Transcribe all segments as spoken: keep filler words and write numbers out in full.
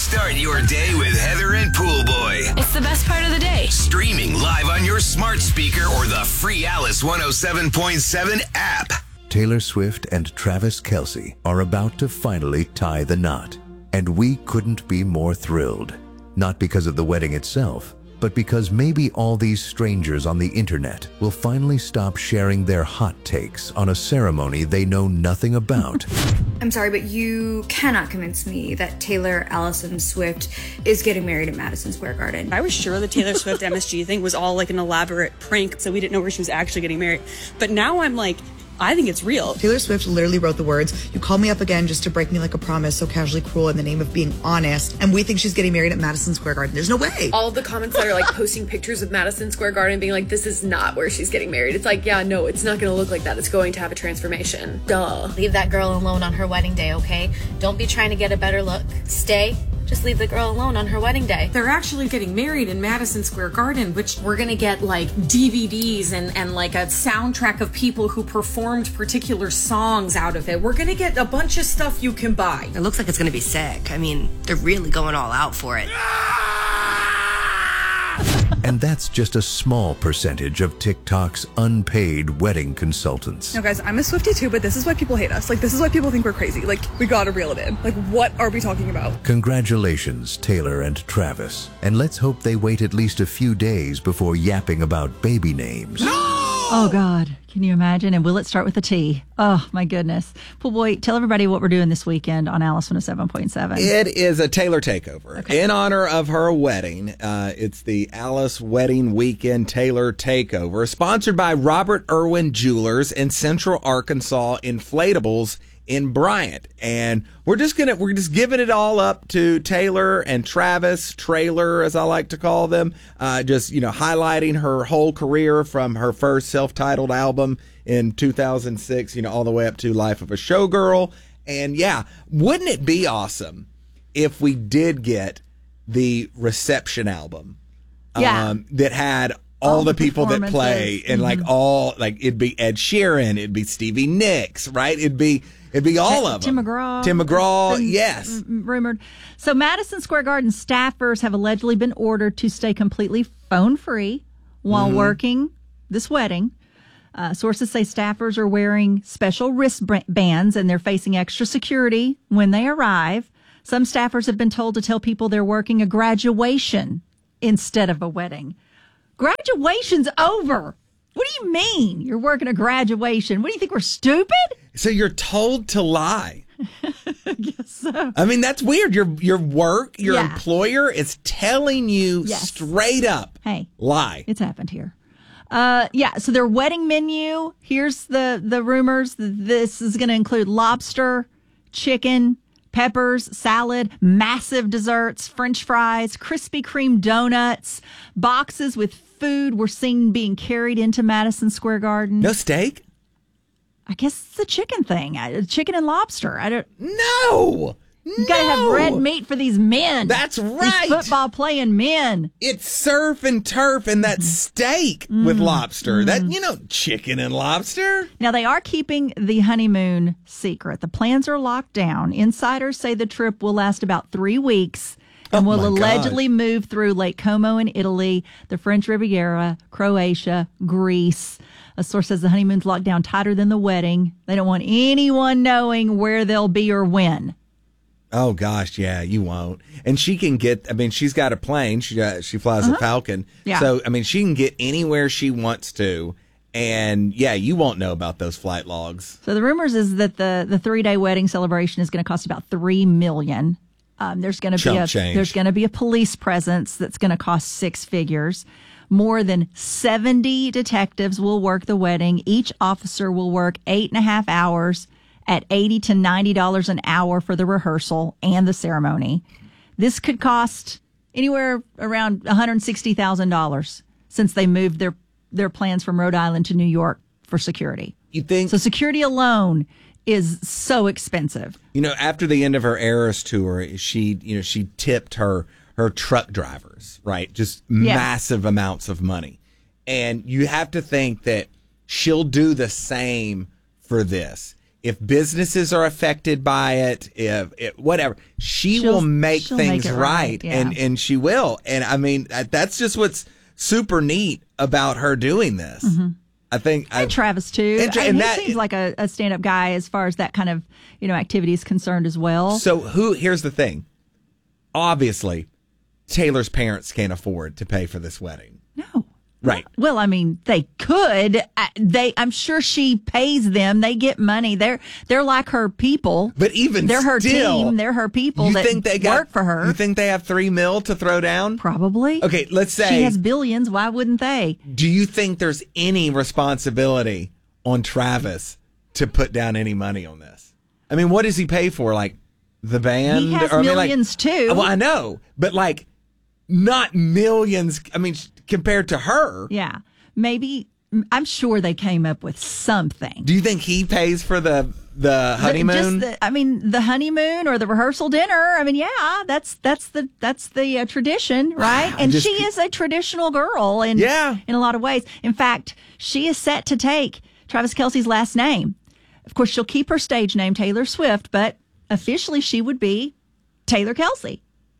Start your day with Heather and Pool Boy. It's the best part of the day. Streaming live on your smart speaker or the free Alice one oh seven point seven app. Taylor Swift and Travis Kelce are about to finally tie the knot. And we couldn't be more thrilled. Not because of the wedding itself, but because maybe all these strangers on the internet will finally stop sharing their hot takes on a ceremony they know nothing about. I'm sorry, but you cannot convince me that Taylor Allison Swift is getting married at Madison Square Garden. I was sure the Taylor Swift M S G thing was all like an elaborate prank, so we didn't know where she was actually getting married. But now I'm like, I think it's real. Taylor Swift literally wrote the words, "You call me up again just to break me like a promise, so casually cruel in the name of being honest." And we think she's getting married at Madison Square Garden. There's no way. All of the comments that are like posting pictures of Madison Square Garden being like, this is not where she's getting married. It's like, yeah, no, it's not going to look like that. It's going to have a transformation. Duh. Leave that girl alone on her wedding day, okay? Don't be trying to get a better look. Stay. Just leave the girl alone on her wedding day. They're actually getting married in Madison Square Garden, which we're going to get like D V Ds and, and like a soundtrack of people who performed particular songs out of it. We're going to get a bunch of stuff you can buy. It looks like it's going to be sick. I mean, they're really going all out for it. And that's just a small percentage of TikTok's unpaid wedding consultants. No, guys, I'm a Swiftie too, but this is why people hate us. Like, this is why people think we're crazy. Like, we gotta reel it in. Like, what are we talking about? Congratulations, Taylor and Travis. And let's hope they wait at least a few days before yapping about baby names. Oh, God. Can you imagine? And will it start with a T? Oh, my goodness. Pool Boy, tell everybody what we're doing this weekend on Alice one oh seven point seven. It is a Taylor takeover. Okay. In honor of her wedding. Uh, it's the Alice Wedding Weekend Taylor Takeover, sponsored by Robert Irwin Jewelers in Central Arkansas Inflatables in Bryant. And we're just gonna we're just giving it all up to Taylor and Travis, Trailer as I like to call them, uh just you know highlighting her whole career from her first self-titled album in two thousand six, you know all the way up to Life of a Showgirl. And yeah, wouldn't it be awesome if we did get the reception album Yeah. um that had all, all the, the people that play and mm-hmm. like all like it'd be Ed Sheeran, it'd be Stevie Nicks, right? It'd be it'd be all Tim, of them. Tim McGraw. Tim McGraw, been, yes. m- rumored. So Madison Square Garden staffers have allegedly been ordered to stay completely phone free while mm-hmm. working this wedding. Uh, sources say staffers are wearing special wristbands and they're facing extra security when they arrive. Some staffers have been told to tell people they're working a graduation instead of a wedding. Graduation's over. What do you mean you're working a graduation? What do you think, we're stupid? So you're told to lie. I guess so. I mean, that's weird. Your your work, your Yeah. employer is telling you Yes. straight up, Hey, lie. it's happened here. Uh, yeah, so their wedding menu, here's the, the rumors. This is going to include lobster, chicken, peppers, salad, massive desserts, French fries, Krispy Kreme donuts, boxes with food were seen being carried into Madison Square Garden. No steak? I guess it's the chicken thing. Uh, Chicken and lobster. I don't. No. You gotta no. have red meat for these men. That's right. These football playing men. It's surf and turf and that steak Mm. with lobster. Mm. That, you know, chicken and lobster. Now, they are keeping the honeymoon secret. The plans are locked down. Insiders say the trip will last about three weeks and Oh, will my allegedly move through Lake Como in Italy, the French Riviera, Croatia, Greece. A source says the honeymoon's locked down tighter than the wedding. They don't want anyone knowing where they'll be or when. Oh gosh, yeah, you won't. And she can get. I mean, she's got a plane. She uh, she flies Uh-huh. a Falcon. Yeah. So I mean, she can get anywhere she wants to. And yeah, you won't know about those flight logs. So the rumors is that the the three day wedding celebration is going to cost about three million dollars. Um, there's going to be Chump a change. there's going to be a police presence that's going to cost six figures. More than seventy detectives will work the wedding. Each officer will work eight and a half hours at eighty to ninety dollars an hour for the rehearsal and the ceremony. This could cost anywhere around one hundred sixty thousand dollars since they moved their their plans from Rhode Island to New York for security. You think so? Security alone is so expensive. You know, after the end of her Eras tour, she you know she tipped her her truck drivers, right? Just Yeah. massive amounts of money. And you have to think that she'll do the same for this. if businesses are affected by it, if, if whatever, she She'll- will make she'll things make it right, right, yeah. and and she will. And I mean, uh, that's just what's super neat about her doing this. Mhm. I think I, And Travis too. And, Tra- I mean, and he that- seems like a, a stand-up guy as far as that kind of you know activity is concerned as well. So who? Here's the thing. Obviously, Taylor's parents can't afford to pay for this wedding. No. Right. Well, I mean, they could. I- They, I'm sure she pays them. They get money. They're they're like her people. But even they're her still, team. They're her people You that think they got, work for her. You think they have three mil to throw down? Probably. Okay, let's say she has billions. Why wouldn't they? Do you think there's any responsibility on Travis to put down any money on this? I mean, what does he pay for? Like the band? He has Or, I mean, like- millions too. Well, I know, but like not millions. I mean, compared to her. Yeah, maybe. I'm sure they came up with something. Do you think he pays for the the honeymoon? Just the, I mean, the honeymoon or the rehearsal dinner. I mean, yeah, that's that's the that's the uh, tradition, right? And just- she is a traditional girl, in Yeah. in a lot of ways. In fact, she is set to take Travis Kelce's last name. Of course, she'll keep her stage name Taylor Swift, but officially she would be Taylor Kelce.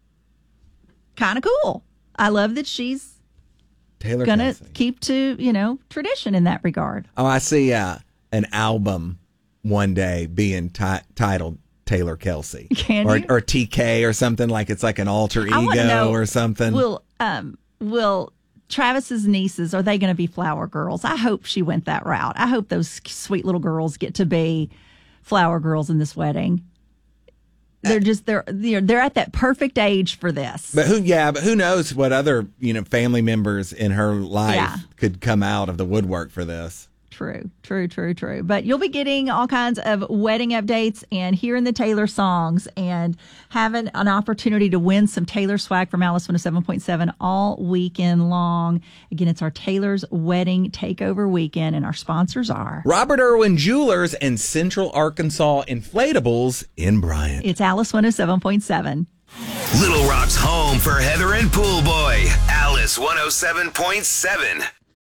Kind of cool. I love that she's Taylor gonna Kelce. keep to you know tradition in that regard. Oh, I see uh, an album one day being ti- titled Taylor Kelce. Can or, you? or T K or something, like it's like an alter I wanna ego know, or something. Will um will Travis's nieces, are they going to be flower girls? I hope she went that route. I hope those sweet little girls get to be flower girls in this wedding. They're just they're they're they're at that perfect age for this. But who, yeah, but who knows what other, you know, family members in her life Yeah. could come out of the woodwork for this. True, true, true, true. But you'll be getting all kinds of wedding updates and hearing the Taylor songs and having an opportunity to win some Taylor swag from Alice one oh seven point seven all weekend long. Again, it's our Taylor's Wedding Takeover weekend, and our sponsors are Robert Irwin Jewelers and Central Arkansas Inflatables in Bryant. It's Alice one oh seven point seven. Little Rock's home for Heather and Pool Boy. Alice one oh seven point seven.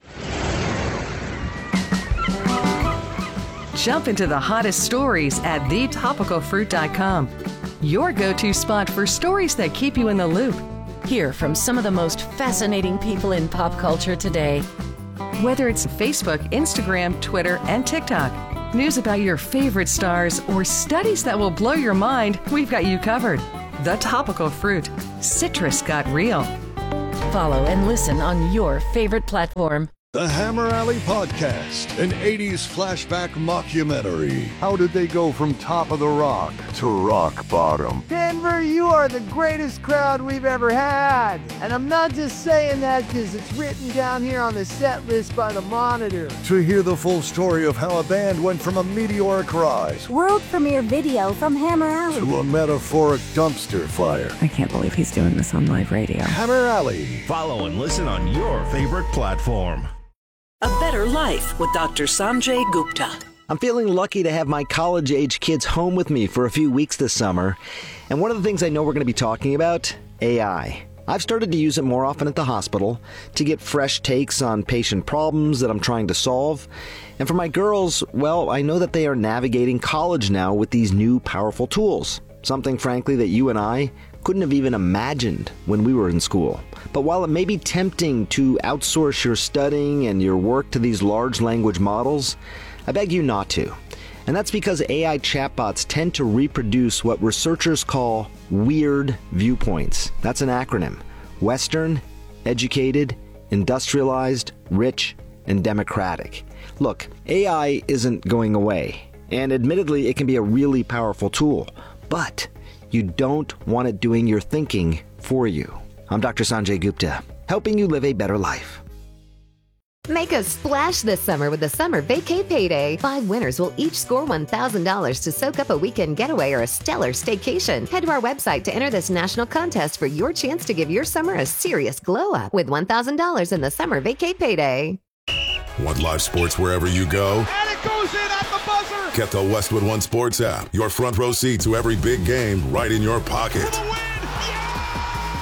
Jump into the hottest stories at the topical fruit dot com. Your go-to spot for stories that keep you in the loop. Hear from some of the most fascinating people in pop culture today. Whether it's Facebook, Instagram, Twitter, and TikTok, news about your favorite stars, or studies that will blow your mind, we've got you covered. The Topical Fruit. Citrus got real. Follow and listen on your favorite platform. The Hammer Alley Podcast, an eighties flashback mockumentary. How did they go from top of the rock to rock bottom? Denver, you are the greatest crowd we've ever had. And I'm not just saying that because it's written down here on the set list by the Monitor. To hear the full story of how a band went from a meteoric rise World premiere video from Hammer Alley. to a metaphoric dumpster fire. I can't believe he's doing this on live radio. Hammer Alley. Follow and listen on your favorite platform. A Better Life with Doctor Sanjay Gupta. I'm feeling lucky to have my college-age kids home with me for a few weeks this summer. And one of the things I know we're going to be talking about, A I. I've started to use it more often at the hospital to get fresh takes on patient problems that I'm trying to solve. And for my girls, well, I know that they are navigating college now with these new powerful tools. Something, frankly, that you and I couldn't have even imagined when we were in school. But while it may be tempting to outsource your studying and your work to these large language models, I beg you not to. And that's because A I chatbots tend to reproduce what researchers call weird viewpoints. That's an acronym. Western, educated, industrialized, rich, and democratic. Look, A I isn't going away. And admittedly, it can be a really powerful tool. But you don't want it doing your thinking for you. I'm Doctor Sanjay Gupta, helping you live a better life. Make a splash this summer with the Summer Vacay Payday. Five winners will each score one thousand dollars to soak up a weekend getaway or a stellar staycation. Head to our website to enter this national contest for your chance to give your summer a serious glow up with one thousand dollars in the Summer Vacay Payday. Want live sports wherever you go? And it goes in at the buzzer! Get the Westwood One Sports app. Your front row seat to every big game right in your pocket.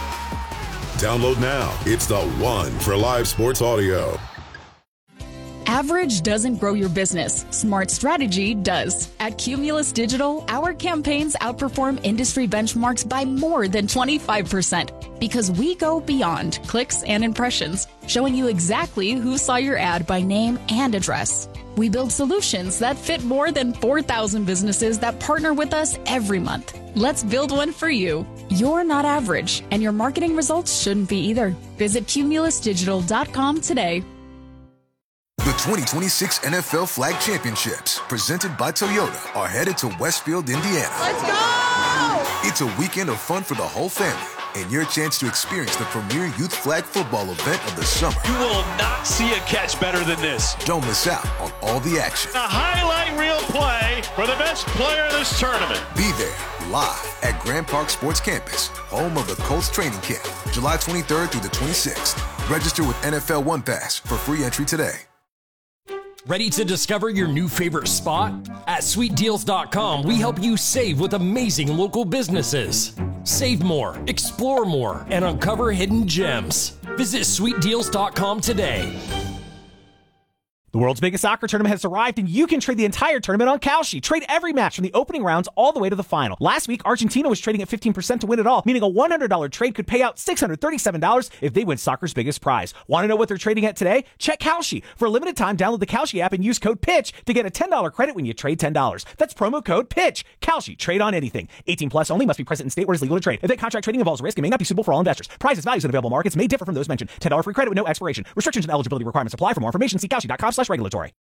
Download now. It's the one for live sports audio. Average doesn't grow your business. Smart strategy does. At Cumulus Digital, our campaigns outperform industry benchmarks by more than twenty-five percent because we go beyond clicks and impressions, showing you exactly who saw your ad by name and address. We build solutions that fit more than four thousand businesses that partner with us every month. Let's build one for you. You're not average, and your marketing results shouldn't be either. Visit cumulus digital dot com today. The twenty twenty-six N F L Flag Championships, presented by Toyota, are headed to Westfield, Indiana. Let's go! It's a weekend of fun for the whole family, and your chance to experience the premier youth flag football event of the summer. You will not see a catch better than this. Don't miss out on all the action. A highlight reel play for the best player in this tournament. Be there, live at Grand Park Sports Campus, home of the Colts training camp, July twenty-third through the twenty-sixth. Register with N F L One Pass for free entry today. Ready to discover your new favorite spot? At sweet deals dot com, we help you save with amazing local businesses. Save more, explore more, and uncover hidden gems. Visit sweet deals dot com today. The world's biggest soccer tournament has arrived, and you can trade the entire tournament on Kalshi. Trade every match from the opening rounds all the way to the final. Last week, Argentina was trading at fifteen percent to win it all, meaning a one hundred dollars trade could pay out six hundred thirty-seven dollars if they win soccer's biggest prize. Want to know what they're trading at today? Check Kalshi. For a limited time, download the Kalshi app and use code PITCH to get a ten dollars credit when you trade ten dollars. That's promo code PITCH. Kalshi. Trade on anything. eighteen plus only. Must be present in state where it's legal to trade. Event contract trading involves risk and may not be suitable for all investors. Prices, values, and available markets may differ from those mentioned. ten dollars free credit with no expiration. Restrictions and eligibility requirements apply. For more information, see kalshi dot com slash regulatory.